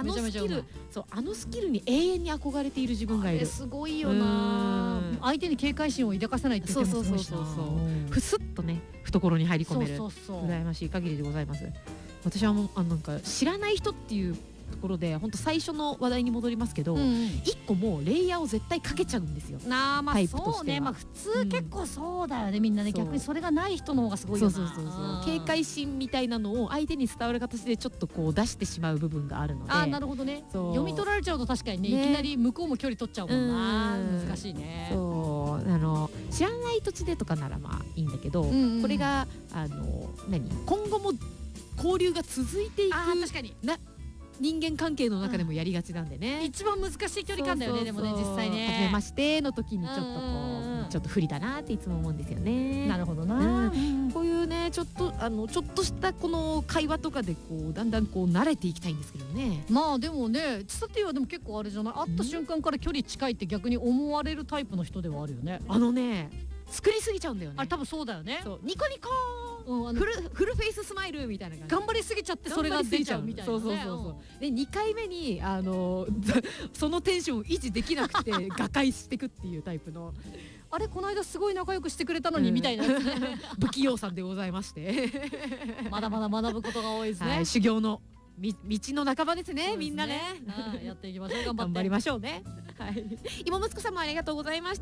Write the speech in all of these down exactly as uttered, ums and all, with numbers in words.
のスキル、そうあのスキルに永遠に憧れている自分がいる。 すごいよな。相手に警戒心を抱かせないって言ってもすごいしな。 そうそうそうそう。ふすっとね懐に入り込める。 そうそうそう。 羨ましい限りでございます。私はもうあのなんか知らない人っていうところで本当最初の話題に戻りますけど、うんうん、いっこもうレイヤーを絶対かけちゃうんですよ。 なあまあそうね、まあ普通結構そうだよね、うん、みんなね。逆にそれがない人の方がすごいよな。 そうそうそうそう。警戒心みたいなのを相手に伝わる形でちょっとこう出してしまう部分があるので。 あなるほどね。読み取られちゃうと確かにね、ねいきなり向こうも距離取っちゃうもんな。難しいね。 そうあの知らない土地でとかならまあいいんだけど、うんうん、これがあの何今後も交流が続いていく。 あ確かにな人間関係の中でもやりがちなんでね、 一番難しい距離感だよね。でもね実際ね初めましての時にちょっとこうちょっと不利だなっていつも思うんですよね。 なるほどな、 うん、こういうねちょっとあのちょっとしたこの会話とかでこうだんだんこう慣れていきたいんですけどね。 まあでもねちさてはでも結構あれじゃない、会った瞬間から距離近いって逆に思われるタイプの人ではあるよね。 あのね作りすぎちゃうんだよね。 あれ多分そうだよね。 そうニコニコうん、あのフルフルフェイススマイルみたいな感じ。 頑張りすぎちゃってそれが出ちゃうみたいな、ね、 そうそうそうそう。でにかいめにあのそのテンションを維持できなくて瓦解していくっていうタイプのあれこの間すごい仲良くしてくれたのに、うん、みたいなやつ、ね、 不器用さんでございましてまだまだ学ぶことが多いですね、 はい、修行の道の半ばですね。ですねみんなねやっていきましょう。頑張って頑張りましょうね、はい、芋息子さんもありがとうございました。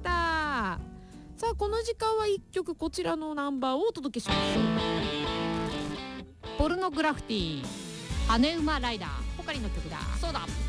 さあこの時間はいっきょくこちらのナンバーをお届けしましょう。 ポルノグラフィティ羽馬ライダーポカリの曲だ。 そうだ。